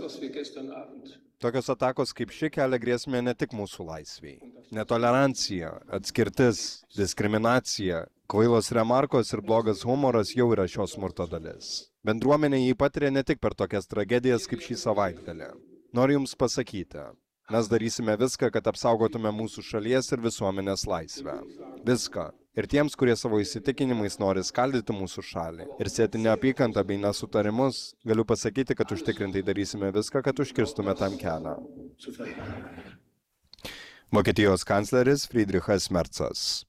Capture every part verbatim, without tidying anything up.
Tokios atakos kaip ši kelia grėsmę ne tik mūsų laisviai. Netolerancija, atskirtis, diskriminacija, kvailos remarkos ir blogas humoras jau yra šios smurto dalis. Bendruomenė jį patiria ne tik per tokias tragedijas kaip šį savaitgalį. Noriu Jums pasakyti, mes darysime viską, kad apsaugotume mūsų šalies ir visuomenės laisvę. Viską. Ir tiems, kurie savo įsitikinimais nori skaldyti mūsų šalį ir sėti neapykantą bei nesutarimus, galiu pasakyti, kad užtikrintai darysime viską, kad užkirstume tam kelią. Vokietijos kancleris Friedrichas Merzas.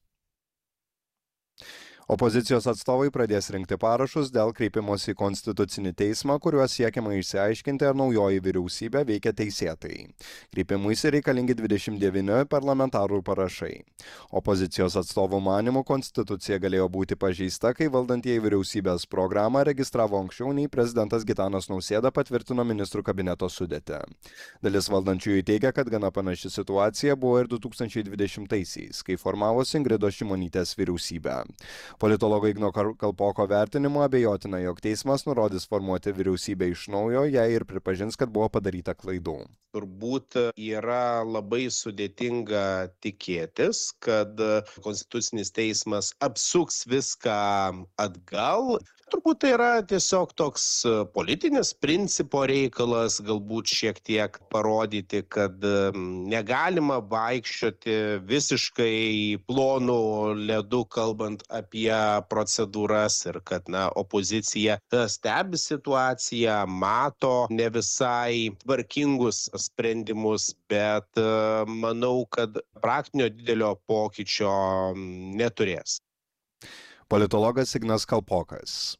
Opozicijos atstovai pradės rinkti parašus dėl kreipimosi į Konstitucinį teismą, kuriuo siekiama išsiaiškinti, ar naujoji vyriausybė veikia teisėtai. Kreipimuisi reikalingi dvidešimt devyni parlamentarų parašai. Opozicijos atstovų manymų Konstitucija galėjo būti pažeista, kai valdantieji vyriausybės programą registravo anksčiau nei prezidentas Gitanas Nausėda patvirtino ministrų kabineto sudėtį. Dalis valdančiųjų teigia, kad gana panaši situacija buvo ir du tūkstančiai dvidešimtaisiais, kai formavosi Ingridos Šimonytės vyriausybė. Politologo Igno Kalpoko vertinimu abejotina, jog teismas nurodys formuoti vyriausybę iš naujo, jei ir pripažins, kad buvo padaryta klaidų. Turbūt yra labai sudėtinga tikėtis, kad Konstitucinis teismas apsuks viską atgal. Turbūt tai yra tiesiog toks politinis principo reikalas, galbūt šiek tiek parodyti, kad negalima vaikščioti visiškai plonų ledų, kalbant apie procedūras ir kad na, opozicija stebi situaciją, mato ne visai tvarkingus sprendimus, bet manau, kad praktinio didelio pokyčio neturės. Politologas Ignas Kalpokas.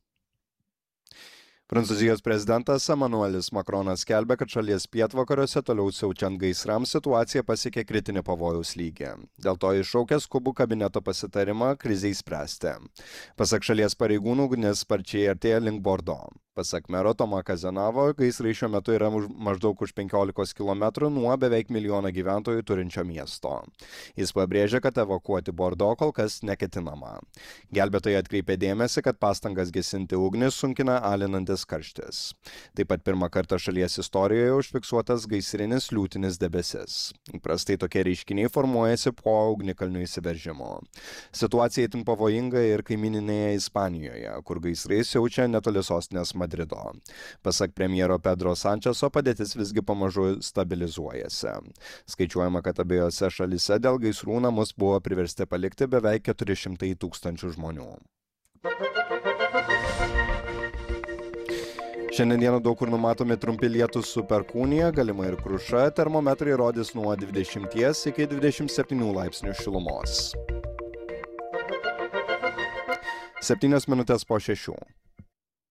Prancūzijos prezidentas Emanuelis Makronas skelbia, kad šalies pietvakariuose toliau siaučiant gaisrams situacija pasiekė kritinį pavojaus lygį. Dėl to iššaukė skubų kabineto pasitarimą krizei spręsti. Pasak šalies pareigūnų, ugnis sparčiai artėja link Bordo. Pasak mero Toma Kazenavo, gaisrai šiuo metu yra maždaug už penkiolikos kilometrų nuo beveik milijoną gyventojų turinčio miesto. Jis pabrėžė, kad evakuoti Bordo kol kas neketinama. Gelbėtojai atkreipė dėmesį, kad pastangas gesinti ugnį sunkina alinantis karštis. Taip pat pirmą kartą šalies istorijoje užfiksuotas gaisrinis liūtinis debesis. Įprastai tokie reiškiniai formuojasi po ugnikalnių įsiveržimo. Situacija itin pavojinga ir kaimyninėje Ispanijoje, kur gaisrai siaučia netoli sostinės Madrido. Pasak premjero Pedro Sančeso, padėtis visgi pamažu stabilizuojasi. Skaičiuojama, kad abiejose šalyse dėl gaisrų namus buvo priversti palikti beveik keturi šimtai tūkstančių žmonių. Šiandien dieną daug kur numatomi trumpi lietūs su perkūnija, galima ir kruša, termometrai rodys nuo dvidešimties iki dvidešimt septynių laipsnių šilumos. Septynios minutės po šešių.